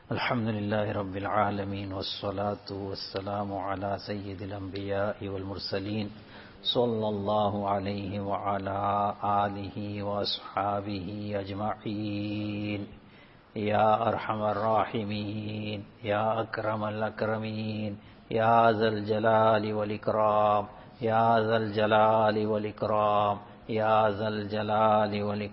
अल्हम्दुलिल्लाहि रब्बिल आलमीन वस्सलातु वस्सलामु अला सय्यिदिल अंबियाइ वल मुरसलीन सल्लल्लाहु अलैहि व अला आलिहि व अस्हाबिहि अजमईन। या अरहमर राहिमीन, या अकरमल अकरमीन, या ज़ल जलाली वल इकराम, या ज़ल जलाली वल इकराम, या ज़ल जलाली वल